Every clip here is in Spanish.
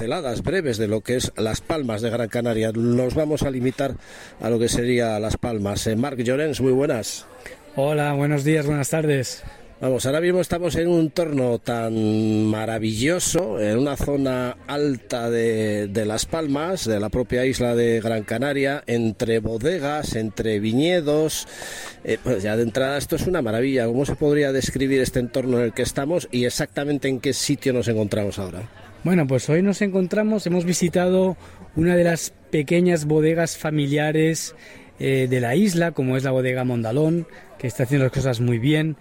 pinceladas breves de lo que es Las Palmas de Gran Canaria. Nos vamos a limitar a lo que sería Las Palmas. Marc Llorens, muy buenas. Hola, buenos días, buenas tardes. Vamos, ahora mismo estamos en un entorno tan maravilloso, en una zona alta de Las Palmas, de la propia isla de Gran Canaria, entre bodegas, entre viñedos. Pues ya de entrada esto es una maravilla. ¿Cómo se podría describir este entorno en el que estamos y exactamente en qué sitio nos encontramos ahora? Bueno, pues hoy hemos visitado una de las pequeñas bodegas familiares de la isla, como es la bodega Mondalón, que está haciendo las cosas muy bien.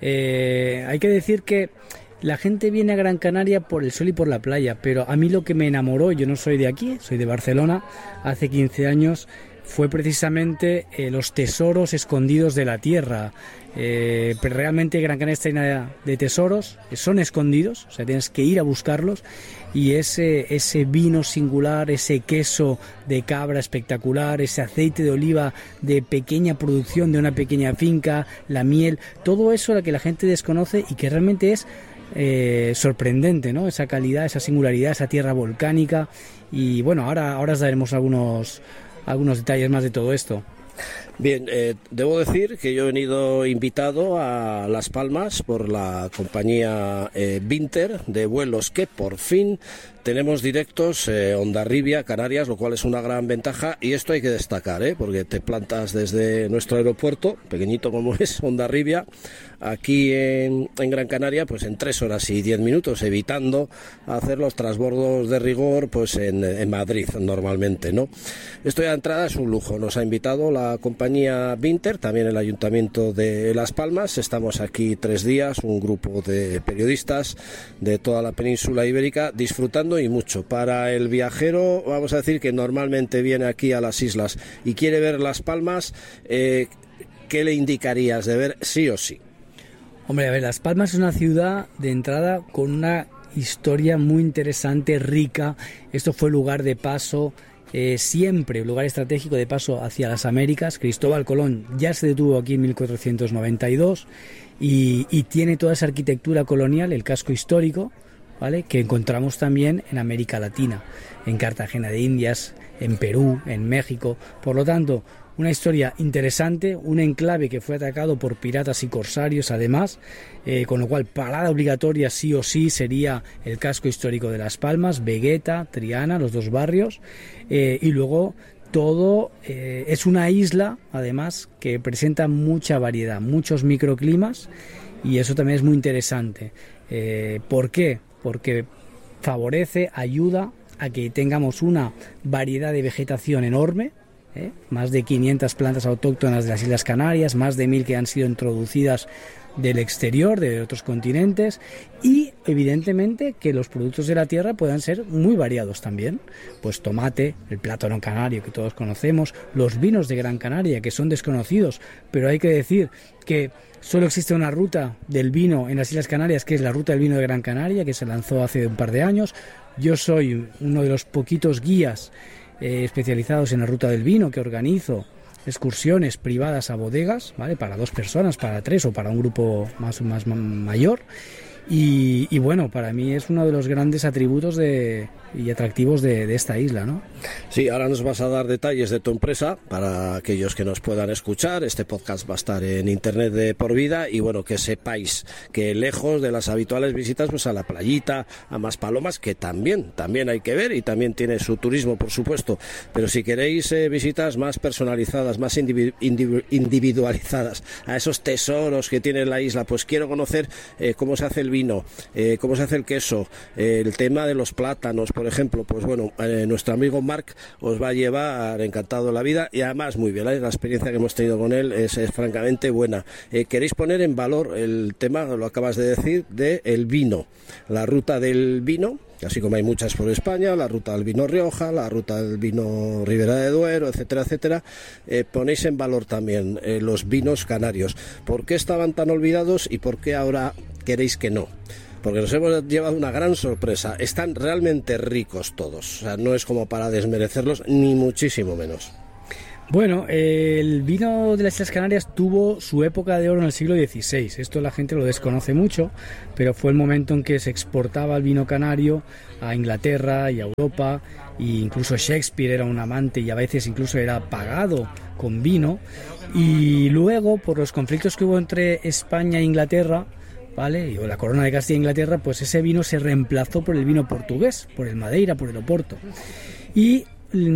Hay que decir que la gente viene a Gran Canaria por el sol y por la playa, pero a mí lo que me enamoró, yo no soy de aquí, soy de Barcelona, hace 15 años, fue precisamente los tesoros escondidos de la tierra. Pero realmente Gran Canaria está llena de tesoros, son escondidos, o sea, tienes que ir a buscarlos, y ese vino singular, ese queso de cabra espectacular, ese aceite de oliva de pequeña producción de una pequeña finca, la miel, todo eso lo que la gente desconoce y que realmente es sorprendente, ¿no? Esa calidad, esa singularidad, esa tierra volcánica. Y bueno, ahora os daremos algunos detalles más de todo esto. Bien, debo decir que yo he venido invitado a Las Palmas por la compañía Binter de vuelos, que por fin tenemos directos Hondarribia, Canarias, lo cual es una gran ventaja, y esto hay que destacar, porque te plantas desde nuestro aeropuerto, pequeñito como es Hondarribia, aquí en Gran Canaria, pues en 3 horas y 10 minutos, evitando hacer los transbordos de rigor pues en Madrid normalmente, ¿no? Esto ya de entrada es un lujo. Nos ha invitado la compañía Binter, también el Ayuntamiento de Las Palmas. Estamos aquí 3 días, un grupo de periodistas de toda la península ibérica, disfrutando y mucho. Para el viajero, vamos a decir que normalmente viene aquí a las islas y quiere ver Las Palmas, ¿qué le indicarías de ver sí o sí? Hombre, a ver, Las Palmas es una ciudad de entrada con una historia muy interesante, rica. Esto fue lugar de paso, siempre lugar estratégico de paso hacia las Américas. Cristóbal Colón ya se detuvo aquí en 1492 y tiene toda esa arquitectura colonial, el casco histórico, ¿vale?, que encontramos también en América Latina, en Cartagena de Indias, en Perú, en México. Por lo tanto, una historia interesante, un enclave que fue atacado por piratas y corsarios además, con lo cual parada obligatoria sí o sí sería el casco histórico de Las Palmas, Vegueta, Triana, los 2 barrios, y luego todo es una isla además que presenta mucha variedad, muchos microclimas, y eso también es muy interesante. ¿Por qué? Porque favorece, ayuda a que tengamos una variedad de vegetación enorme, más de 500 plantas autóctonas de las Islas Canarias, más de 1000 que han sido introducidas del exterior, de otros continentes, y evidentemente que los productos de la tierra puedan ser muy variados también, pues tomate, el plátano canario que todos conocemos, los vinos de Gran Canaria que son desconocidos, pero hay que decir que solo existe una ruta del vino en las Islas Canarias, que es la ruta del vino de Gran Canaria, que se lanzó hace un par de años. Yo soy uno de los poquitos guías especializados en la ruta del vino, que organizo excursiones privadas a bodegas, ¿vale?, para 2 personas, para 3 o para un grupo más mayor. Y bueno, para mí es uno de los grandes atributos y atractivos de esta isla, ¿no? Sí, ahora nos vas a dar detalles de tu empresa para aquellos que nos puedan escuchar. Este podcast va a estar en internet de por vida, y bueno, que sepáis que lejos de las habituales visitas pues a la playita, a Maspalomas, que también hay que ver, y también tiene su turismo, por supuesto, pero si queréis visitas más personalizadas, más individualizadas a esos tesoros que tiene la isla, pues quiero conocer cómo se hace el vino, cómo se hace el queso, el tema de los plátanos, por ejemplo, pues bueno, nuestro amigo Marc os va a llevar encantado de la vida, y además muy bien, la experiencia que hemos tenido con él es francamente buena. Queréis poner en valor el tema, lo acabas de decir, del vino, la ruta del vino, así como hay muchas por España, la ruta del vino Rioja, la ruta del vino Ribera de Duero, etcétera, etcétera. Ponéis en valor también los vinos canarios. ¿Por qué estaban tan olvidados y por qué ahora queréis que no? Porque nos hemos llevado una gran sorpresa. Están realmente ricos todos. O sea, no es como para desmerecerlos, ni muchísimo menos. Bueno, el vino de las Islas Canarias tuvo su época de oro en el siglo XVI. Esto la gente lo desconoce mucho, pero fue el momento en que se exportaba el vino canario a Inglaterra y a Europa, e incluso Shakespeare era un amante y a veces incluso era pagado con vino. Y luego, por los conflictos que hubo entre España e Inglaterra, ¿vale?, y la corona de Castilla e Inglaterra, pues ese vino se reemplazó por el vino portugués, por el Madeira, por el Oporto. Y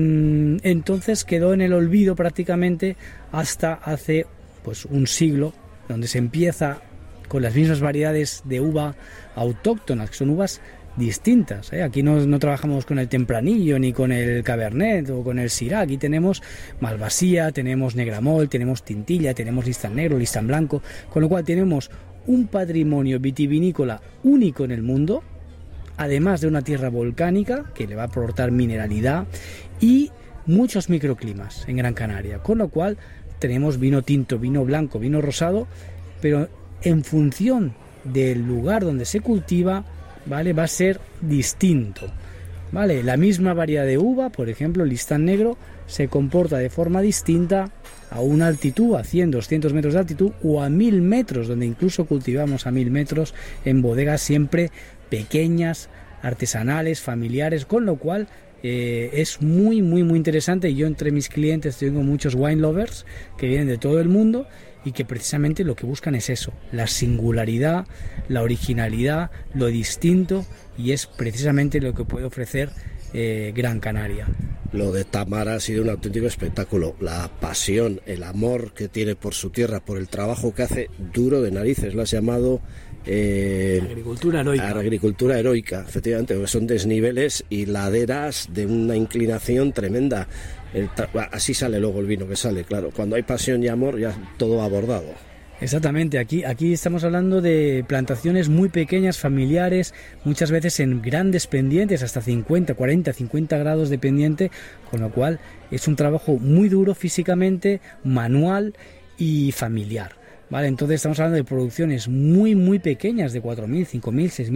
entonces quedó en el olvido prácticamente hasta hace pues un siglo, donde se empieza con las mismas variedades de uva autóctonas, que son uvas distintas, ¿eh? Aquí no trabajamos con el Tempranillo ni con el Cabernet o con el Syrah. Aquí tenemos Malvasía, tenemos Negramol, tenemos Tintilla, tenemos Listán Negro, Listán Blanco, con lo cual tenemos un patrimonio vitivinícola único en el mundo, además de una tierra volcánica que le va a aportar mineralidad y muchos microclimas en Gran Canaria, con lo cual tenemos vino tinto, vino blanco, vino rosado, pero en función del lugar donde se cultiva, ¿vale?, va a ser distinto, ¿vale? La misma variedad de uva, por ejemplo, el Listán Negro, se comporta de forma distinta a una altitud, a 100, 200 metros de altitud o a 1000 metros, donde incluso cultivamos a 1000 metros en bodegas siempre pequeñas, artesanales, familiares, con lo cual es muy interesante. Yo entre mis clientes tengo muchos wine lovers que vienen de todo el mundo y que precisamente lo que buscan es eso, la singularidad, la originalidad, lo distinto, y es precisamente lo que puede ofrecer Gran Canaria. Lo de Tamara ha sido un auténtico espectáculo. La pasión, el amor que tiene por su tierra, por el trabajo que hace duro de narices. Lo has llamado agricultura heroica. Agricultura heroica, efectivamente, porque son desniveles y laderas de una inclinación tremenda. Así sale luego el vino que sale, claro. Cuando hay pasión y amor, ya todo abordado. Exactamente, aquí estamos hablando de plantaciones muy pequeñas, familiares, muchas veces en grandes pendientes, hasta 50, 40, 50 grados de pendiente, con lo cual es un trabajo muy duro físicamente, manual y familiar, ¿vale? Entonces estamos hablando de producciones muy pequeñas, de 4.000, 5.000,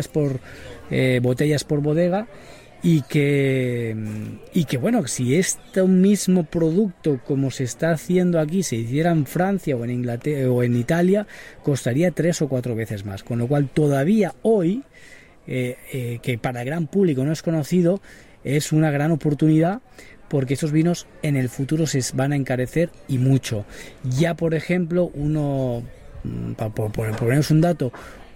6.000 botellas por bodega. Y que bueno, si este mismo producto como se está haciendo aquí se hiciera en Francia o en Inglaterra o en Italia, costaría 3 o 4 veces más, con lo cual todavía hoy que para el gran público no es conocido, es una gran oportunidad, porque estos vinos en el futuro se van a encarecer y mucho. Ya por ejemplo, por poneros un dato,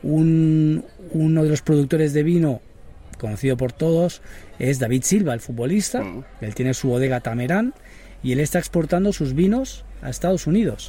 uno de los productores de vino conocido por todos es David Silva, el futbolista. Él tiene su bodega Tamerán y él está exportando sus vinos a Estados Unidos.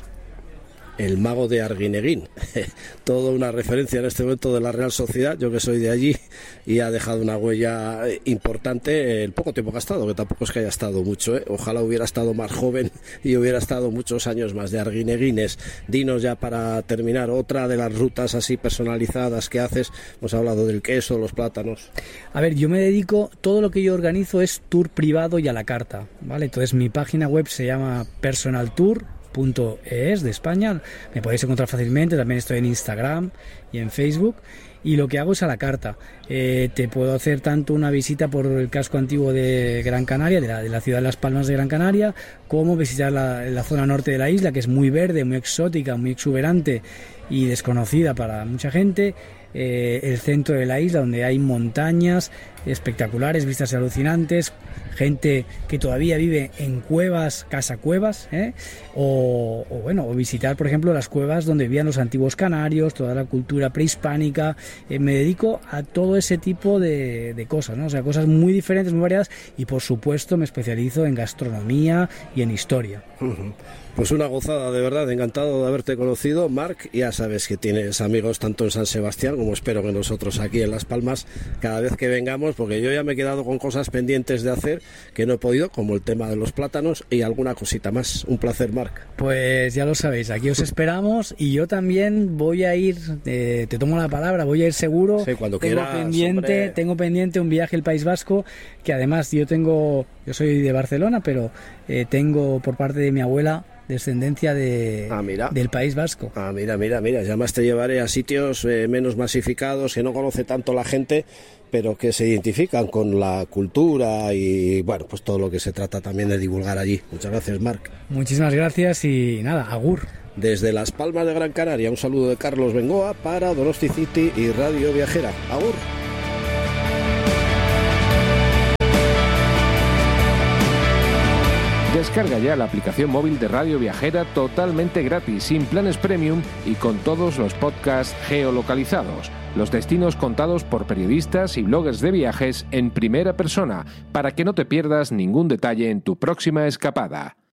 El mago de Arguineguín, toda una referencia en este momento de la Real Sociedad, yo que soy de allí, y ha dejado una huella importante el poco tiempo que ha estado, que tampoco es que haya estado mucho, ¿eh? Ojalá hubiera estado más joven y hubiera estado muchos años más. De Arguineguines, dinos ya para terminar, otra de las rutas así personalizadas que haces. Hemos hablado del queso, los plátanos. A ver, yo me dedico, todo lo que yo organizo es tour privado y a la carta, ¿vale? Entonces mi página web se llama personaltour.es de España, me podéis encontrar fácilmente, también estoy en Instagram y en Facebook, y lo que hago es a la carta. Te puedo hacer tanto una visita por el casco antiguo de Gran Canaria, de la ciudad de Las Palmas de Gran Canaria, como visitar la zona norte de la isla, que es muy verde, muy exótica, muy exuberante y desconocida para mucha gente. El centro de la isla, donde hay montañas espectaculares, vistas alucinantes, gente que todavía vive en cuevas, casacuevas, o visitar, por ejemplo, las cuevas donde vivían los antiguos canarios, toda la cultura prehispánica. Me dedico a todo ese tipo de cosas, ¿no? O sea, cosas muy diferentes, muy variadas, y por supuesto me especializo en gastronomía y en historia. Pues una gozada, de verdad, encantado de haberte conocido, Marc. Ya sabes que tienes amigos tanto en San Sebastián como espero que nosotros aquí en Las Palmas, cada vez que vengamos, porque yo ya me he quedado con cosas pendientes de hacer que no he podido, como el tema de los plátanos y alguna cosita más. Un placer, Marc. Pues ya lo sabéis, aquí os esperamos, y yo también voy a ir, te tomo la palabra, voy a ir seguro. Sí, cuando quieras, tengo pendiente un viaje al País Vasco, que además yo soy de Barcelona, pero tengo por parte de mi abuela descendencia del País Vasco. Mira, ya más te llevaré a sitios menos masificados, que no conoce tanto la gente, pero que se identifican con la cultura y bueno, pues todo lo que se trata también de divulgar allí. Muchas gracias, Marc. Muchísimas gracias y nada, agur. Desde Las Palmas de Gran Canaria, un saludo de Carlos Bengoa para Donosti City y Radio Viajera. Agur. Descarga ya la aplicación móvil de Radio Viajera totalmente gratis, sin planes premium y con todos los podcasts geolocalizados. Los destinos contados por periodistas y bloggers de viajes en primera persona, para que no te pierdas ningún detalle en tu próxima escapada.